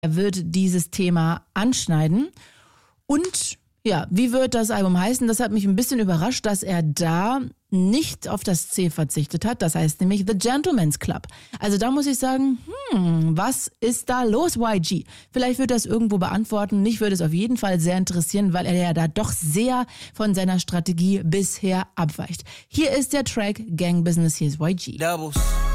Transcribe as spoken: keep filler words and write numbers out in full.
Er wird dieses Thema anschneiden. Und ja, wie wird das Album heißen? Das hat mich ein bisschen überrascht, dass er da nicht auf das C verzichtet hat. Das heißt nämlich The Gentleman's Club. Also da muss ich sagen, hm, was ist da los, Y G? Vielleicht wird er es irgendwo beantworten. Mich würde es auf jeden Fall sehr interessieren, weil er ja da doch sehr von seiner Strategie bisher abweicht. Hier ist der Track Gang Business, hier ist Y G. Doubles.